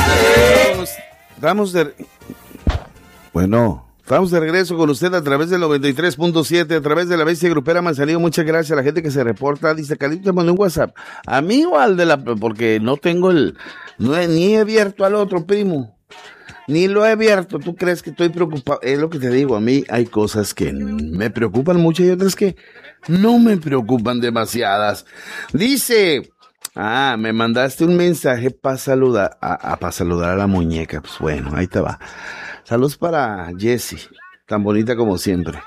Estamos de regreso con usted a través del 93.7, a través de la Bestia Grupera Manzanillo. Muchas gracias a la gente que se reporta. Dice, Carlito, te mandó un WhatsApp. A mí o al de la... Porque no tengo ni he abierto al otro, primo. Ni lo he abierto. ¿Tú crees que estoy preocupado? Es lo que te digo. A mí hay cosas que me preocupan mucho y otras que no me preocupan demasiadas. Dice... me mandaste un mensaje para saludar, para saludar a la muñeca. Pues bueno, ahí te va. Saludos para Jessie, tan bonita como siempre.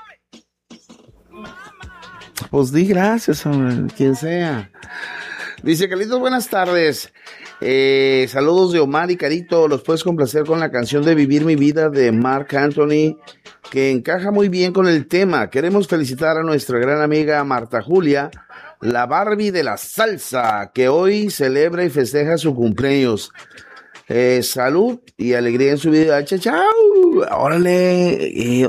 Pues di gracias, hombre, quien sea. Dice, Carlitos, buenas tardes. Saludos de Omar y Carito. Los puedes complacer con la canción de Vivir mi vida de Marc Anthony, que encaja muy bien con el tema. Queremos felicitar a nuestra gran amiga Marta Julia, la Barbie de la salsa, que hoy celebra y festeja su cumpleaños. Salud y alegría en su vida. Chao. Órale.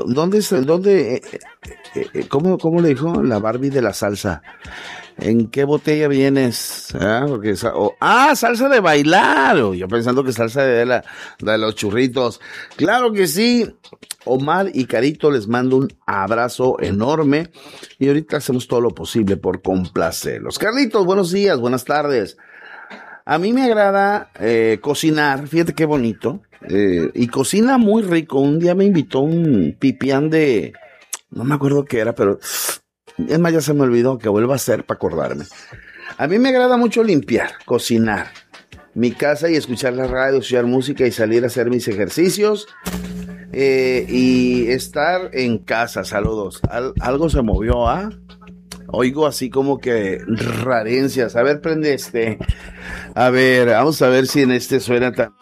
¿Cómo le dijo? La Barbie de la salsa. ¿En qué botella vienes? Salsa de bailar. Yo pensando que salsa de los churritos. Claro que sí. Omar y Carito, les mando un abrazo enorme. Y ahorita hacemos todo lo posible por complacerlos. Carlitos, buenos días, buenas tardes. A mí me agrada cocinar, fíjate qué bonito, y cocina muy rico. Un día me invitó un pipián no me acuerdo qué era, pero es más, ya se me olvidó, que vuelva a hacer para acordarme. A mí me agrada mucho limpiar, cocinar mi casa y escuchar la radio, escuchar música y salir a hacer mis ejercicios y estar en casa. Saludos. Algo se movió, Oigo así como que rarencias. A ver, prende este. A ver, vamos a ver si en este suena tan...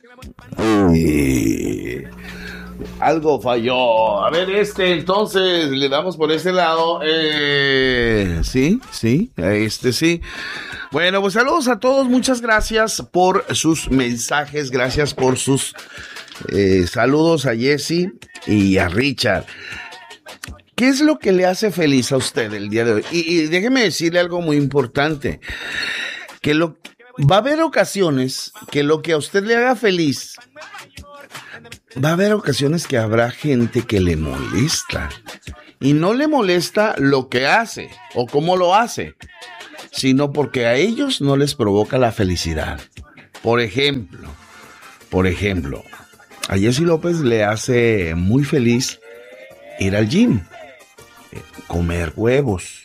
Algo falló. A ver, entonces, le damos por este lado. Sí, sí. Bueno, pues saludos a todos. Muchas gracias por sus mensajes. Gracias por sus saludos a Jessie y a Richard. ¿Qué es lo que le hace feliz a usted el día de hoy? Y déjeme decirle algo muy importante, va a haber ocasiones que lo que a usted le haga feliz, va a haber ocasiones que habrá gente que le molesta. Y no le molesta lo que hace o cómo lo hace, sino porque a ellos no les provoca la felicidad. Por ejemplo, a Jessie López le hace muy feliz ir al gym. Comer huevos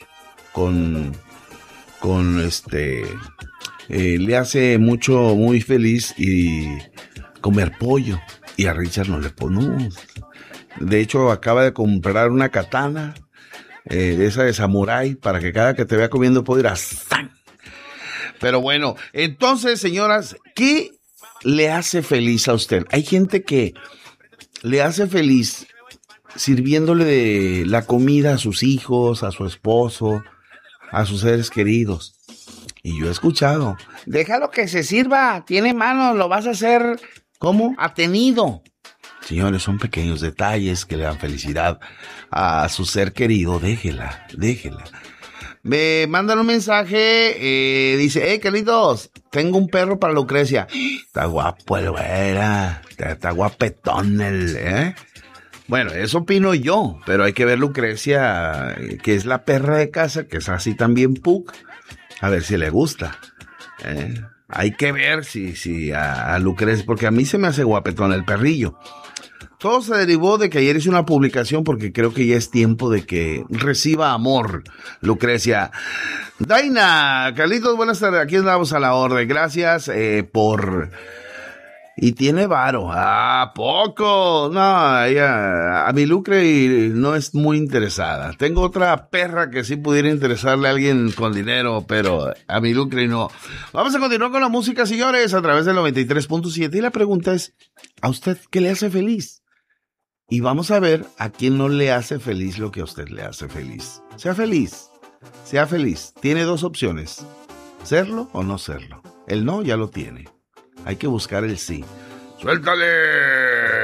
le hace muy feliz y comer pollo, y a Richard no le pone. De hecho, acaba de comprar una katana de esa de samurái para que cada que te vea comiendo pollo irá ¡zan! Pero bueno, entonces, señoras, ¿qué le hace feliz a usted? Hay gente que le hace feliz sirviéndole de la comida a sus hijos, a su esposo, a sus seres queridos. Y yo he escuchado, déjalo que se sirva, tiene manos, lo vas a hacer, ¿cómo? Atenido. Señores, son pequeños detalles que le dan felicidad a su ser querido. Déjela. Me mandan un mensaje, dice, Carlitos, tengo un perro para Lucrecia. Está guapo el güera, está guapetón Bueno, eso opino yo, pero hay que ver Lucrecia, que es la perra de casa, que es así también Puck, a ver si le gusta. Hay que ver si a Lucrecia, porque a mí se me hace guapetón el perrillo. Todo se derivó de que ayer hice una publicación porque creo que ya es tiempo de que reciba amor, Lucrecia. Daina, Carlitos, buenas tardes, aquí andamos a la orden. Gracias por... Y tiene varo. ¿A poco? No, ella, a mi Lucre no es muy interesada. Tengo otra perra que sí pudiera interesarle a alguien con dinero, pero a mi Lucre no. Vamos a continuar con la música, señores, a través del 93.7. Y la pregunta es, ¿a usted qué le hace feliz? Y vamos a ver a quién no le hace feliz lo que a usted le hace feliz. Sea feliz. Tiene dos opciones. Serlo o no serlo. El no ya lo tiene. Hay que buscar el sí. ¡Suéltale!